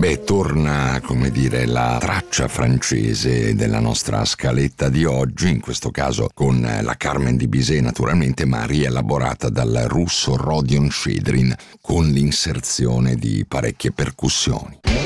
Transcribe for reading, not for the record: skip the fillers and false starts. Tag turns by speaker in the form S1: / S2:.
S1: Beh, torna, come dire, la traccia francese della nostra scaletta di oggi, in questo caso con la Carmen di Bizet naturalmente, ma rielaborata dal russo Rodion Shchedrin con l'inserzione di parecchie percussioni.